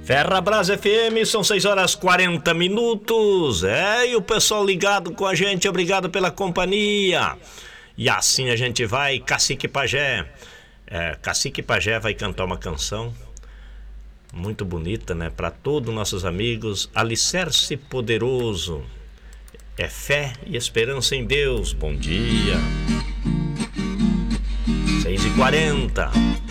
Ferrabras FM, são 6 horas 40 minutos. E o pessoal ligado com a gente, obrigado pela companhia. E assim a gente vai, Cacique Pajé. Cacique Pajé vai cantar uma canção muito bonita, né? Para todos nossos amigos. Alicerce Poderoso. É fé e esperança em Deus. Bom dia. 6h40.